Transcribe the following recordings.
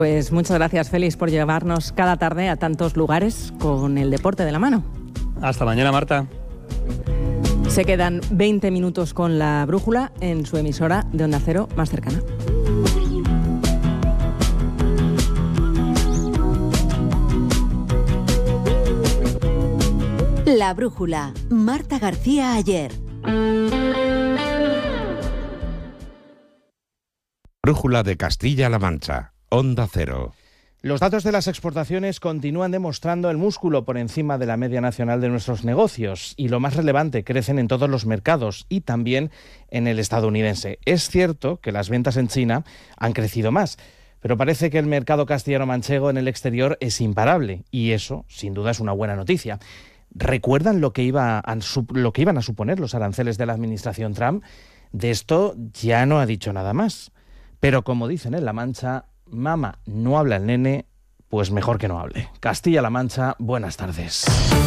Pues muchas gracias, Félix, por llevarnos cada tarde a tantos lugares con el deporte de la mano. Hasta mañana, Marta. Se quedan 20 minutos con la brújula en su emisora de Onda Cero más cercana. La brújula. Marta García Ayer. Brújula de Castilla-La Mancha. Onda Cero. Los datos de las exportaciones continúan demostrando el músculo por encima de la media nacional de nuestros negocios y, lo más relevante, crecen en todos los mercados y también en el estadounidense. Es cierto que las ventas en China han crecido más, pero parece que el mercado castellano-manchego en el exterior es imparable y eso, sin duda, es una buena noticia. ¿Recuerdan lo que iban a suponer los aranceles de la administración Trump? De esto ya no ha dicho nada más. Pero como dicen en La Mancha, mamá, no habla el nene, pues mejor que no hable. Castilla-La Mancha, buenas tardes.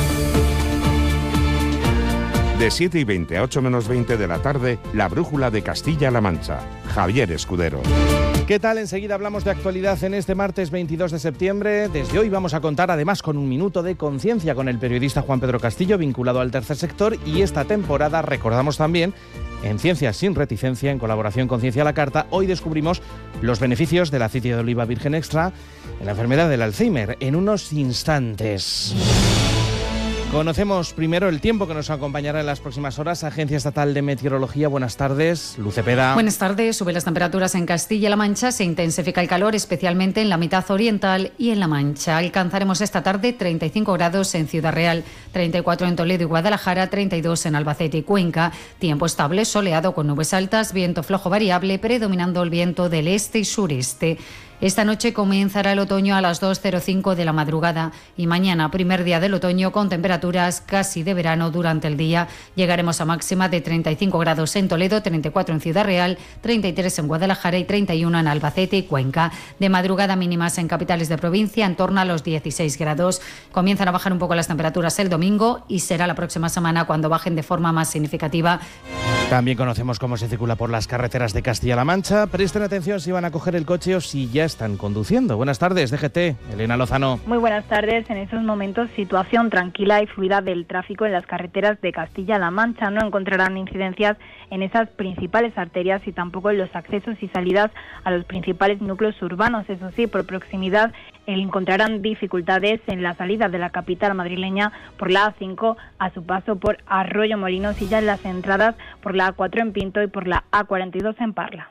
De 7:20 a 8:20 de la tarde, la brújula de Castilla-La Mancha. Javier Escudero. ¿Qué tal? Enseguida hablamos de actualidad en este martes 22 de septiembre. Desde hoy vamos a contar además con un minuto de conciencia con el periodista Juan Pedro Castillo, vinculado al tercer sector, y esta temporada recordamos también en Ciencias sin Reticencia, en colaboración con Ciencia a la Carta. Hoy descubrimos los beneficios del aceite de oliva virgen extra en la enfermedad del Alzheimer en unos instantes. Conocemos primero el tiempo que nos acompañará en las próximas horas. Agencia Estatal de Meteorología, buenas tardes. Luz Cepeda. Buenas tardes. Suben las temperaturas en Castilla-La Mancha, se intensifica el calor, especialmente en la mitad oriental y en La Mancha. Alcanzaremos esta tarde 35 grados en Ciudad Real, 34 en Toledo y Guadalajara, 32 en Albacete y Cuenca. Tiempo estable, soleado con nubes altas, viento flojo variable, predominando el viento del este y sureste. Esta noche comenzará el otoño a las 2:05 de la madrugada y mañana, primer día del otoño, con temperaturas casi de verano durante el día. Llegaremos a máxima de 35 grados en Toledo, 34 en Ciudad Real, 33 en Guadalajara y 31 en Albacete y Cuenca. De madrugada mínimas en capitales de provincia en torno a los 16 grados. Comienzan a bajar un poco las temperaturas el domingo y será la próxima semana cuando bajen de forma más significativa. También conocemos cómo se circula por las carreteras de Castilla-La Mancha. Presten atención si van a coger el coche o si ya están conduciendo. Buenas tardes, DGT. Elena Lozano. Muy buenas tardes. En estos momentos, situación tranquila y fluida del tráfico en las carreteras de Castilla-La Mancha. No encontrarán incidencias en esas principales arterias y tampoco en los accesos y salidas a los principales núcleos urbanos. Eso sí, por proximidad encontrarán dificultades en la salida de la capital madrileña por la A5 a su paso por Arroyo Molinos y ya en las entradas por la A4 en Pinto y por la A42 en Parla.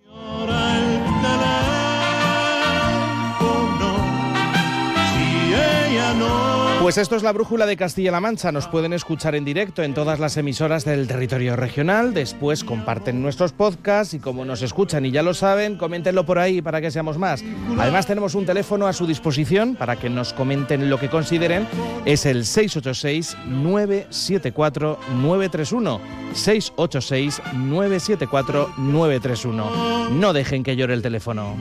Pues esto es la brújula de Castilla-La Mancha. Nos pueden escuchar en directo en todas las emisoras del territorio regional. Después comparten nuestros podcasts y como nos escuchan y ya lo saben, coméntenlo por ahí para que seamos más. Además tenemos un teléfono a su disposición para que nos comenten lo que consideren. Es el 686-974-931. 686-974-931. No dejen que llore el teléfono.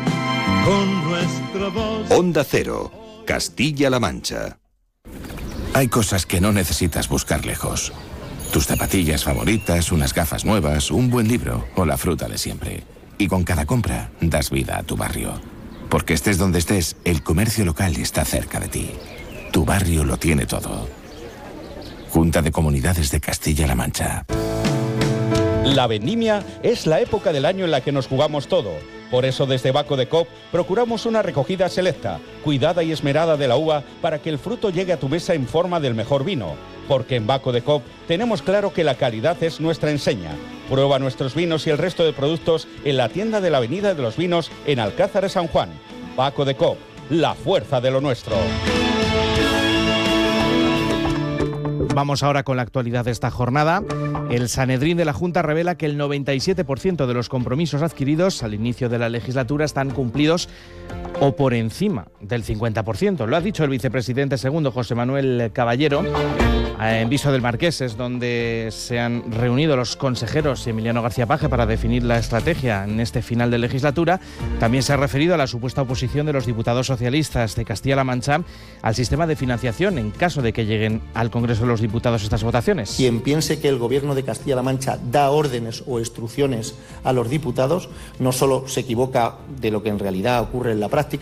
Onda Cero, Castilla-La Mancha. Hay cosas que no necesitas buscar lejos. Tus zapatillas favoritas, unas gafas nuevas, un buen libro o la fruta de siempre. Y con cada compra das vida a tu barrio. Porque estés donde estés, el comercio local está cerca de ti. Tu barrio lo tiene todo. Junta de Comunidades de Castilla-La Mancha. La vendimia es la época del año en la que nos jugamos todo. Por eso desde Baco de Coop procuramos una recogida selecta, cuidada y esmerada de la uva para que el fruto llegue a tu mesa en forma del mejor vino. Porque en Baco de Coop tenemos claro que la calidad es nuestra enseña. Prueba nuestros vinos y el resto de productos en la tienda de la Avenida de los Vinos en Alcázar de San Juan. Baco de Coop, la fuerza de lo nuestro. Vamos ahora con la actualidad de esta jornada. El Sanedrín de la Junta revela que el 97% de los compromisos adquiridos al inicio de la legislatura están cumplidos o por encima del 50%. Lo ha dicho el vicepresidente segundo, José Manuel Caballero, En Viso del Marqués es donde se han reunido los consejeros y Emiliano García Paje para definir la estrategia en este final de legislatura. También se ha referido a la supuesta oposición de los diputados socialistas de Castilla-La Mancha al sistema de financiación en caso de que lleguen al Congreso de los Diputados estas votaciones. Quien piense que el Gobierno de Castilla-La Mancha da órdenes o instrucciones a los diputados no solo se equivoca de lo que en realidad ocurre en la práctica,